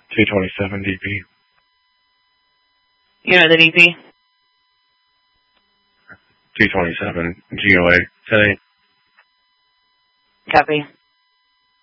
227 DP. You know the DP? 227 GOA. 10-8. Copy.